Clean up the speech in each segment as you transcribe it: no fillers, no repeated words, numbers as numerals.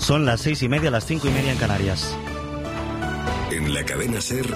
Son las 6:30, las 5:30 en Canarias. En la cadena SER,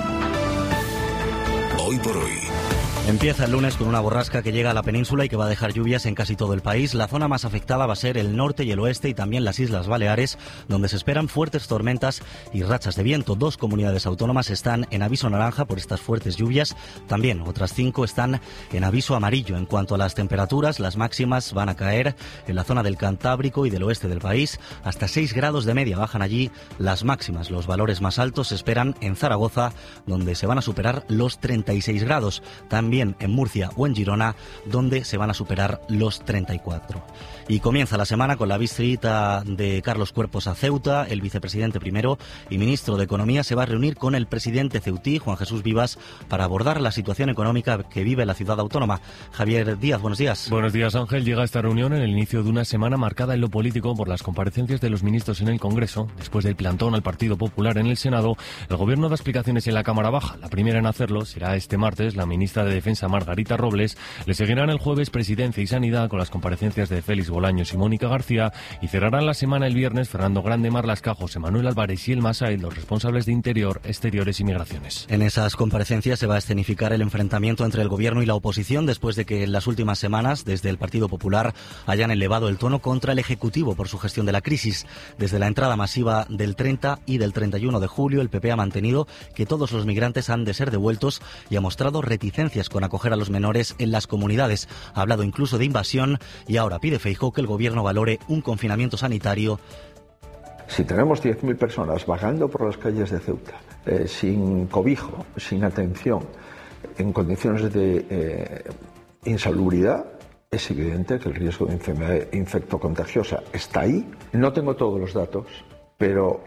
Hoy por Hoy. Empieza el lunes con una borrasca que llega a la península y que va a dejar lluvias en casi todo el país. La zona más afectada va a ser el norte y el oeste y también las Islas Baleares, donde se esperan fuertes tormentas y rachas de viento. 2 comunidades autónomas están en aviso naranja por estas fuertes lluvias. También otras 5 están en aviso amarillo. En cuanto a las temperaturas, las máximas van a caer en la zona del Cantábrico y del oeste del país. Hasta 6 grados de media bajan allí las máximas. Los valores más altos se esperan en Zaragoza, donde se van a superar los 36 grados. También en Murcia o en Girona, donde se van a superar los 34. Y comienza la semana con la visita de Carlos Cuerpos a Ceuta. El vicepresidente primero y ministro de Economía se va a reunir con el presidente ceutí, Juan Jesús Vivas, para abordar la situación económica que vive la ciudad autónoma. Javier Díaz, buenos días. Buenos días, Ángel. Llega esta reunión en el inicio de una semana marcada en lo político por las comparecencias de los ministros en el Congreso. Después del plantón al Partido Popular en el Senado, el Gobierno da explicaciones en la Cámara Baja. La primera en hacerlo será este martes. La ministra de Defensa, Margarita Robles. Le seguirán el jueves Presidencia y Sanidad con las comparecencias de Félix Bolaños y Mónica García, y cerrarán la semana el viernes Fernando Grande, Marlaska, José Manuel Álvarez y El Masail, los responsables de Interior, Exteriores y Migraciones. En esas comparecencias se va a escenificar el enfrentamiento entre el Gobierno y la oposición después de que en las últimas semanas, desde el Partido Popular, hayan elevado el tono contra el Ejecutivo por su gestión de la crisis. Desde la entrada masiva del 30 y del 31 de julio, el PP ha mantenido que todos los migrantes han de ser devueltos y ha mostrado reticencias con acoger a los menores en las comunidades. Ha hablado incluso de invasión y ahora pide Feijóo que el Gobierno valore un confinamiento sanitario. Si tenemos 10.000 personas vagando por las calles de Ceuta, sin cobijo, sin atención, en condiciones de insalubridad, es evidente que el riesgo de enfermedad infectocontagiosa está ahí. No tengo todos los datos, pero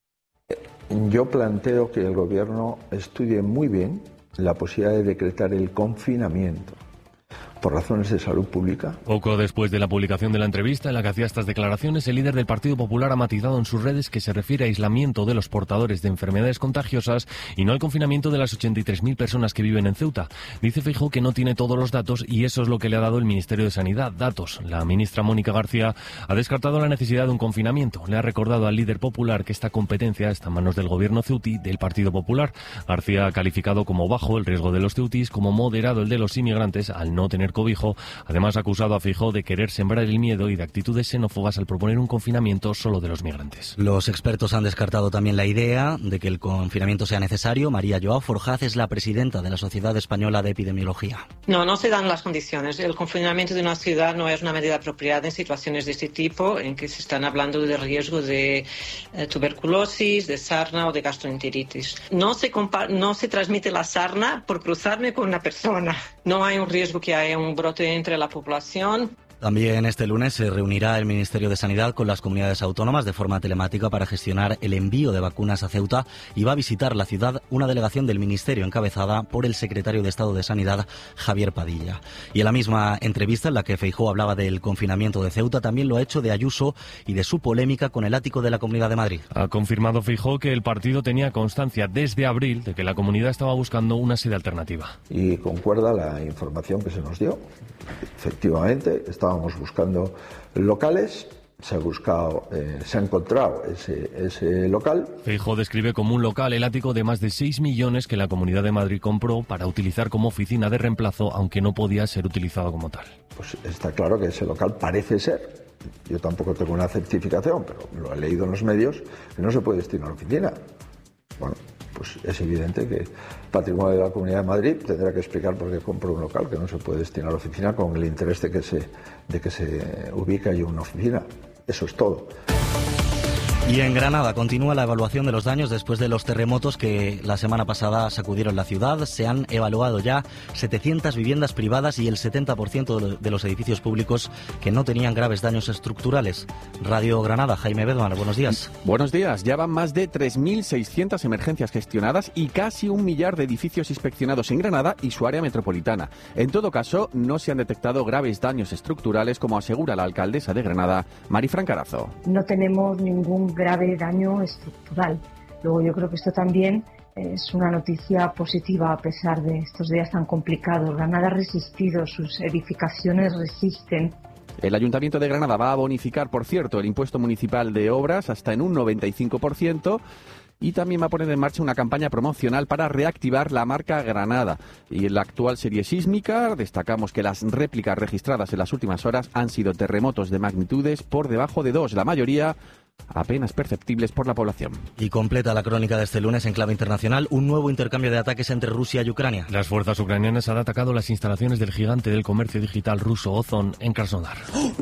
yo planteo que el Gobierno estudie muy bien la posibilidad de decretar el confinamiento por razones de salud pública. Poco después de la publicación de la entrevista en la que hacía estas declaraciones, el líder del Partido Popular ha matizado en sus redes que se refiere a aislamiento de los portadores de enfermedades contagiosas y no al confinamiento de las 83.000 personas que viven en Ceuta. Dice Feijóo que no tiene todos los datos y eso es lo que le ha dado el Ministerio de Sanidad, datos. La ministra Mónica García ha descartado la necesidad de un confinamiento. Le ha recordado al líder popular que esta competencia está en manos del gobierno ceutí del Partido Popular. García ha calificado como bajo el riesgo de los ceutís, como moderado el de los inmigrantes al no tener cobijo. Además, ha acusado a Feijóo de querer sembrar el miedo y de actitudes xenófobas al proponer un confinamiento solo de los migrantes. Los expertos han descartado también la idea de que el confinamiento sea necesario. María Joao Forjaz es la presidenta de la Sociedad Española de Epidemiología. No se dan las condiciones. El confinamiento de una ciudad no es una medida apropiada en situaciones de este tipo, en que se están hablando de riesgo de tuberculosis, de sarna o de gastroenteritis. No se transmite la sarna por cruzarme con una persona. No hay un riesgo que haya un brote entre la población. También este lunes se reunirá el Ministerio de Sanidad con las comunidades autónomas de forma telemática para gestionar el envío de vacunas a Ceuta y va a visitar la ciudad una delegación del Ministerio encabezada por el secretario de Estado de Sanidad, Javier Padilla. Y en la misma entrevista en la que Feijóo hablaba del confinamiento de Ceuta, también lo ha hecho de Ayuso y de su polémica con el ático de la Comunidad de Madrid. Ha confirmado Feijóo que el partido tenía constancia desde abril de que la comunidad estaba buscando una sede alternativa. Y concuerda la información que se nos dio. Efectivamente, estábamos buscando locales, se ha encontrado ese local. Feijóo describe como un local el ático de más de 6 millones que la Comunidad de Madrid compró para utilizar como oficina de reemplazo, aunque no podía ser utilizado como tal. Pues está claro que ese local parece ser, yo tampoco tengo una certificación, pero lo he leído en los medios, que no se puede destinar a oficina. Bueno, pues es evidente que el Patrimonio de la Comunidad de Madrid tendrá que explicar por qué compró un local que no se puede destinar a oficina con el interés de que se ubique allí una oficina. Eso es todo. Y en Granada continúa la evaluación de los daños después de los terremotos que la semana pasada sacudieron la ciudad. Se han evaluado ya 700 viviendas privadas y el 70% de los edificios públicos que no tenían graves daños estructurales. Radio Granada, Jaime Bedmar, buenos días. Buenos días. Ya van más de 3.600 emergencias gestionadas y casi 1 millar de edificios inspeccionados en Granada y su área metropolitana. En todo caso, no se han detectado graves daños estructurales, como asegura la alcaldesa de Granada, Marifran Carazo. No tenemos ningún grave daño estructural. Luego yo creo que esto también es una noticia positiva a pesar de estos días tan complicados. Granada ha resistido, sus edificaciones resisten El Ayuntamiento de Granada va a bonificar, por cierto, el impuesto municipal de obras hasta en un 95%. Y también va a poner en marcha una campaña promocional para reactivar la marca Granada. Y en la actual serie sísmica destacamos que las réplicas registradas en las últimas horas han sido terremotos de magnitudes por debajo de 2, la mayoría apenas perceptibles por la población. Y completa la crónica de este lunes en clave internacional un nuevo intercambio de ataques entre Rusia y Ucrania. Las fuerzas ucranianas han atacado las instalaciones del gigante del comercio digital ruso Ozon en Krasnodar.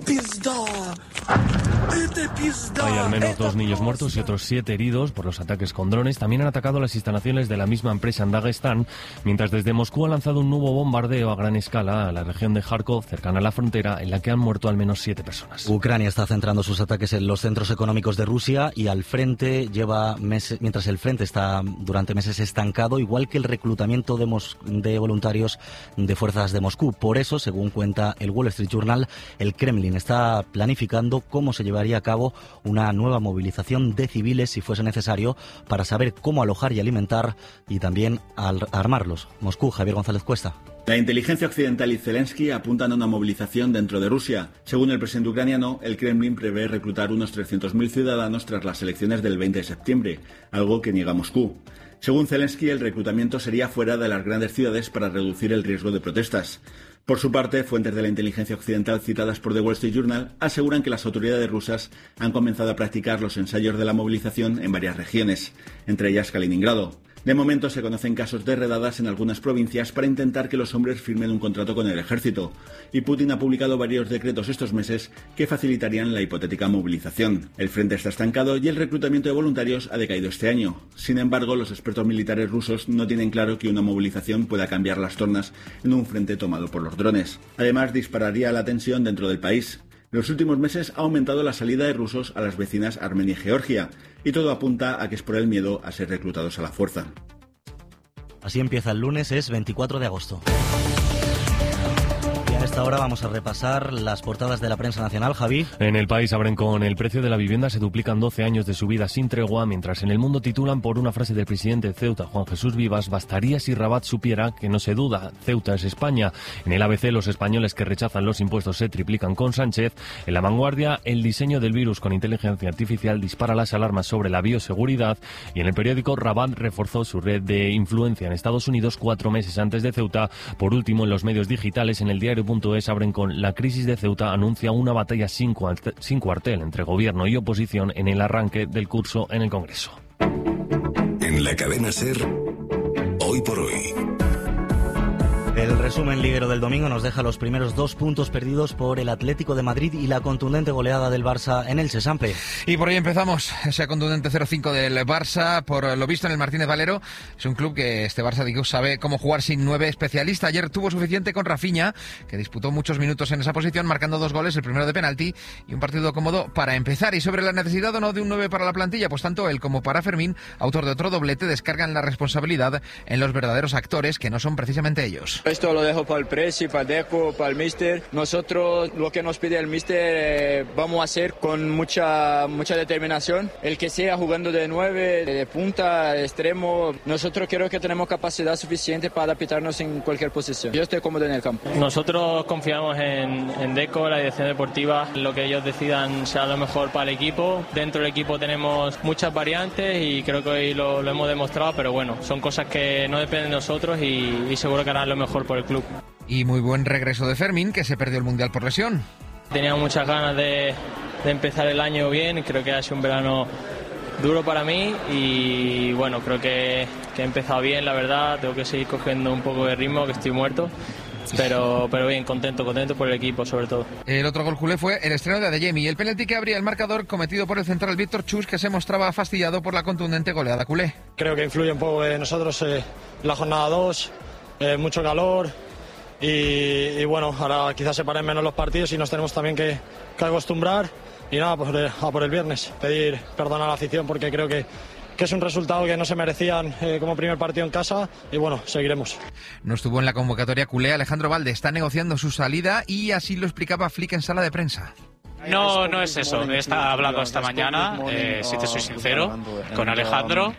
Hay al menos 2 niños muertos y otros 7 heridos por los ataques con drones. También han atacado las instalaciones de la misma empresa en Dagestán, mientras desde Moscú ha lanzado un nuevo bombardeo a gran escala a la región de Kharkov, cercana a la frontera, en la que han muerto al menos 7 personas. Ucrania está centrando sus ataques en los centros económicos de Rusia y al frente lleva meses, mientras el frente está durante meses estancado, igual que el reclutamiento de voluntarios de fuerzas de Moscú. Por eso, según cuenta el Wall Street Journal, el Kremlin está planificando cómo se llevaría a cabo una nueva movilización de civiles si fuese necesario para saber cómo alojar y alimentar y también armarlos. Moscú, Javier González Cuesta. La inteligencia occidental y Zelensky apuntan a una movilización dentro de Rusia. Según el presidente ucraniano, el Kremlin prevé reclutar unos 300.000 ciudadanos tras las elecciones del 20 de septiembre, algo que niega Moscú. Según Zelensky, el reclutamiento sería fuera de las grandes ciudades para reducir el riesgo de protestas. Por su parte, fuentes de la inteligencia occidental citadas por The Wall Street Journal aseguran que las autoridades rusas han comenzado a practicar los ensayos de la movilización en varias regiones, entre ellas Kaliningrado. De momento se conocen casos de redadas en algunas provincias para intentar que los hombres firmen un contrato con el ejército, y Putin ha publicado varios decretos estos meses que facilitarían la hipotética movilización. El frente está estancado y el reclutamiento de voluntarios ha decaído este año. Sin embargo, los expertos militares rusos no tienen claro que una movilización pueda cambiar las tornas en un frente tomado por los drones. Además, dispararía la tensión dentro del país. En los últimos meses ha aumentado la salida de rusos a las vecinas Armenia y Georgia, y todo apunta a que es por el miedo a ser reclutados a la fuerza. Así empieza el lunes, es 24 de agosto. Y a esta hora vamos a repasar las portadas de la prensa nacional, Javi. En El País abren con: el precio de la vivienda se duplican 12 años de subida sin tregua, mientras en El Mundo titulan por una frase del presidente de Ceuta, Juan Jesús Vivas: bastaría si Rabat supiera que no se duda, Ceuta es España. En el ABC, los españoles que rechazan los impuestos se triplican con Sánchez. En La Vanguardia, el diseño del virus con inteligencia artificial dispara las alarmas sobre la bioseguridad. Y en el periódico, Rabat reforzó su red de influencia en Estados Unidos 4 meses antes de Ceuta. Por último, en los medios digitales, en el diario.es abren con: la crisis de Ceuta anuncia una batalla sin cuartel entre gobierno y oposición en el arranque del curso en el Congreso. En la cadena SER, hoy por hoy. El resumen liguero del domingo nos deja los primeros 2 puntos perdidos por el Atlético de Madrid y la contundente goleada del Barça en el Sesampe. Y por ahí empezamos, ese contundente 0-5 del Barça, por lo visto en el Martínez Valero. Es un club que este Barça, digo, sabe cómo jugar sin 9 especialistas. Ayer tuvo suficiente con Rafinha, que disputó muchos minutos en esa posición, marcando 2 goles, el primero de penalti, y un partido cómodo para empezar. Y sobre la necesidad o no de un 9 para la plantilla, pues tanto él como para Fermín, autor de otro doblete, descargan la responsabilidad en los verdaderos actores, que no son precisamente ellos. Esto lo dejo para el Presi, para Deco, para el míster. Nosotros lo que nos pide el míster vamos a hacer con mucha determinación. El que sea jugando de 9, de punta, de extremo, nosotros creo que tenemos capacidad suficiente para adaptarnos en cualquier posición. Yo estoy cómodo en el campo. Nosotros confiamos en Deco, la dirección deportiva, lo que ellos decidan sea lo mejor para el equipo. Dentro del equipo tenemos muchas variantes y creo que hoy lo hemos demostrado, pero bueno, son cosas que no dependen de nosotros y seguro que harán lo mejor por el club. Y muy buen regreso de Fermín, que se perdió el Mundial por lesión. Tenía muchas ganas de empezar el año bien, creo que ha sido un verano duro para mí y bueno, creo que he empezado bien, la verdad. Tengo que seguir cogiendo un poco de ritmo, que estoy muerto. Pero bien, contento por el equipo sobre todo. El otro gol culé fue el estreno de Adeyemi, el penalti que abría el marcador cometido por el central Víctor Chus, que se mostraba fastidiado por la contundente goleada culé. Creo que influye un poco en nosotros la jornada 2, mucho calor y bueno, ahora quizás se paren menos los partidos y nos tenemos también que acostumbrar y nada, pues a por el viernes, pedir perdón a la afición porque creo que es un resultado que no se merecían como primer partido en casa y bueno, seguiremos. No estuvo en la convocatoria culé Alejandro Valde, está negociando su salida y así lo explicaba Flick en sala de prensa. No es eso, he estado hablando esta mañana, si te soy sincero, con Alejandro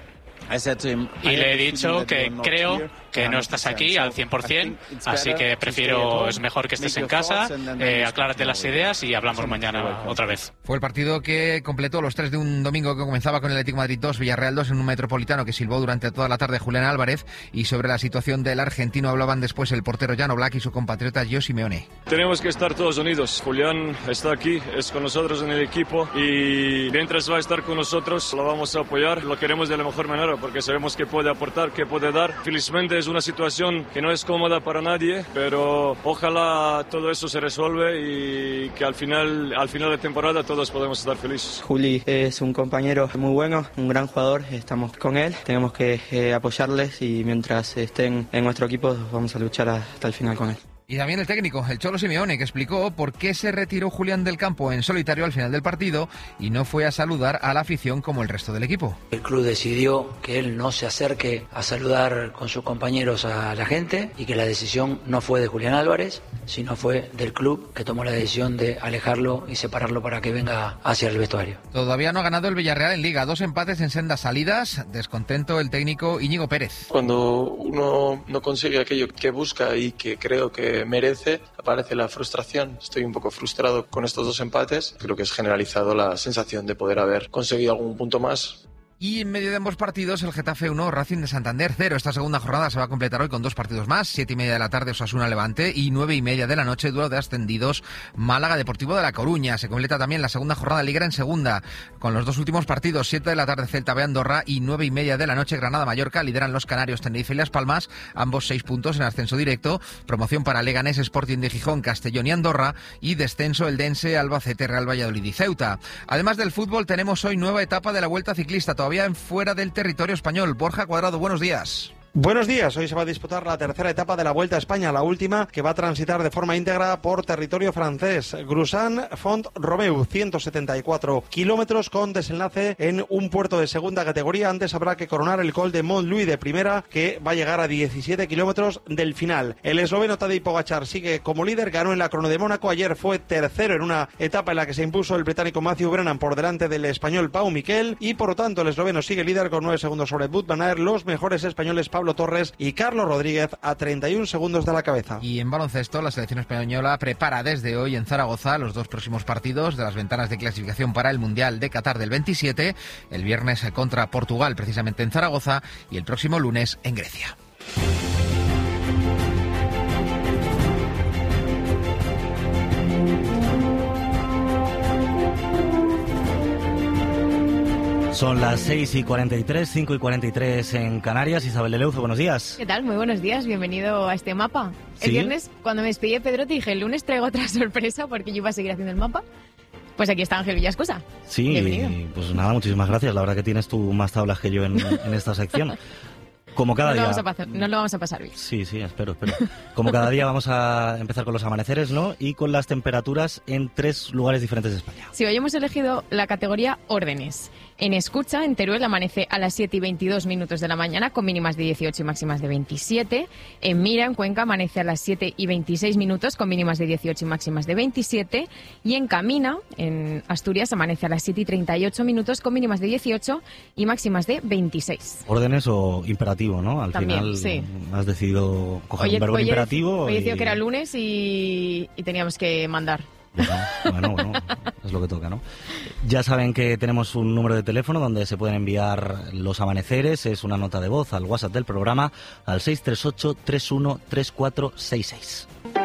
Y le he dicho que creo que no estás aquí al 100%, así que es mejor que estés en casa, aclárate las ideas y hablamos mañana otra vez. Fue el partido que completó los 3 de un domingo que comenzaba con el Atlético de Madrid 2, Villarreal 2 en un Metropolitano que silbó durante toda la tarde Julián Álvarez, y sobre la situación del argentino hablaban después el portero Jan Oblak y su compatriota Gio Simeone. Tenemos que estar todos unidos. Julián está aquí, es con nosotros en el equipo y mientras va a estar con nosotros lo vamos a apoyar, lo queremos de la mejor manera porque sabemos que puede aportar, que puede dar. Felizmente es una situación que no es cómoda para nadie, pero ojalá todo eso se resuelve y que al final de temporada todos podemos estar felices. Juli es un compañero muy bueno, un gran jugador, estamos con él, tenemos que apoyarles y mientras estén en nuestro equipo vamos a luchar hasta el final con él. Y también el técnico, el Cholo Simeone, que explicó por qué se retiró Julián del campo en solitario al final del partido y no fue a saludar a la afición como el resto del equipo. El club decidió que él no se acerque a saludar con sus compañeros a la gente y que la decisión no fue de Julián Álvarez, sino fue del club, que tomó la decisión de alejarlo y separarlo para que venga hacia el vestuario. Todavía no ha ganado el Villarreal en Liga, 2 empates en sendas salidas, descontento el técnico Íñigo Pérez. Cuando uno no consigue aquello que busca y que creo que merece, aparece la frustración. Estoy un poco frustrado con estos 2 empates. Creo que es generalizado la sensación de poder haber conseguido algún punto más. Y en medio de ambos partidos, el Getafe 1, Racing de Santander 0. Esta segunda jornada se va a completar hoy con 2 partidos más. 7:30 de la tarde, Osasuna Levante, y 9:30 de la noche, duelo de ascendidos, Málaga Deportivo de La Coruña. Se completa también la segunda jornada de Liga en segunda, con los 2 últimos partidos. 7 de la tarde, Celta B Andorra, y 9:30 de la noche, Granada Mallorca. Lideran los canarios Tenerife y Las Palmas, ambos 6 puntos en ascenso directo. Promoción para Leganés, Sporting de Gijón, Castellón y Andorra, y descenso Eldense, Albacete, Real Valladolid y Ceuta. Además del fútbol, tenemos hoy nueva etapa de la Vuelta Ciclista, todavía fuera del territorio español. Borja Cuadrado, buenos días. Buenos días, hoy se va a disputar la tercera etapa de la Vuelta a España, la última que va a transitar de forma íntegra por territorio francés. Grusan-Font-Romeu, 174 kilómetros con desenlace en un puerto de segunda categoría. Antes habrá que coronar el Col de Montlouis de primera, que va a llegar a 17 kilómetros del final. El esloveno Tadej Pogačar sigue como líder, ganó en la Crono de Mónaco, ayer fue tercero en una etapa en la que se impuso el británico Matthew Brennan por delante del español Pau Miquel, y por lo tanto el esloveno sigue líder con 9 segundos sobre Wout van Aert. Los mejores españoles Pablo Torres y Carlos Rodríguez a 31 segundos de la cabeza. Y en baloncesto, la selección española prepara desde hoy en Zaragoza los 2 próximos partidos de las ventanas de clasificación para el Mundial de Qatar del 27, el viernes contra Portugal precisamente en Zaragoza y el próximo lunes en Grecia. Son las 6:43, 5:43 en Canarias. Isabel de Leuzo, buenos días. ¿Qué tal? Muy buenos días, bienvenido a este mapa. ¿Sí? El viernes, cuando me despedí de Pedro, te dije, el lunes traigo otra sorpresa porque yo iba a seguir haciendo el mapa. Pues aquí está Ángel Villascosa. Sí, bienvenido. Pues nada, muchísimas gracias. La verdad que tienes tú más tablas que yo en esta sección. Como cada día. No lo vamos a pasar bien. Sí, espero. Como cada día vamos a empezar con los amaneceres, ¿no? Y con las temperaturas en 3 lugares diferentes de España. Sí, hoy hemos elegido la categoría órdenes. En Escucha, en Teruel, amanece a las 7:22 de la mañana con mínimas de 18 y máximas de 27. En Mira, en Cuenca, amanece a las 7:26 con mínimas de 18 y máximas de 27. Y en Camina, en Asturias, amanece a las 7:38 con mínimas de 18 y máximas de 26. Órdenes o imperativo, ¿no? Al También, final sí. Has decidido coger un verbo imperativo. Hoy decidido que era lunes y teníamos que mandar. Bueno, es lo que toca, ¿no? Ya saben que tenemos un número de teléfono donde se pueden enviar los amaneceres, es una nota de voz al WhatsApp del programa al 638 313466.